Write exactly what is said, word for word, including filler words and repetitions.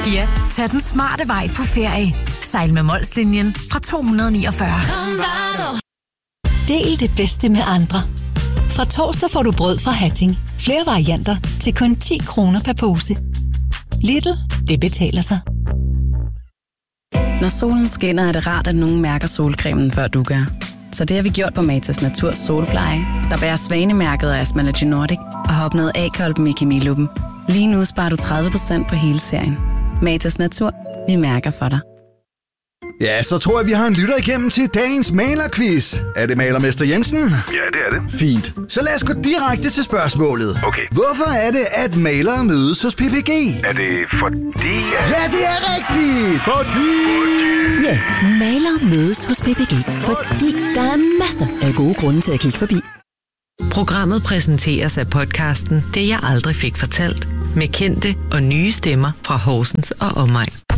Ja, tag den smarte vej på ferie. Sejl med Molslinjen fra to hundrede og niogfyrre. Del det bedste med andre. Fra torsdag får du brød fra Hatting. Flere varianter til kun ti kroner per pose. Lidl, det betaler sig. Når solen skinner, er det rart, at nogen mærker solcremen, før du gør. Så det har vi gjort på Matas Natur Solpleje, der bærer svanemærket af Asmalogy Nordic og har opnået A-kolben i kemiluppen. Lige nu sparer du tredive procent på hele serien. Matas Natur, vi mærker for dig. Ja, så tror jeg, vi har en lytter igennem til dagens malerquiz. Er det malermester Jensen? Ja, det er det. Fint. Så lad os gå direkte til spørgsmålet. Okay. Hvorfor er det, at malere mødes hos P P G? Er det fordi... Ja, det er rigtigt! Fordi... Ja, malere mødes hos P P G, fordi der er masser af gode grunde til at kigge forbi. Programmet præsenteres af podcasten Det jeg aldrig fik fortalt, med kendte og nye stemmer fra Horsens og omegn.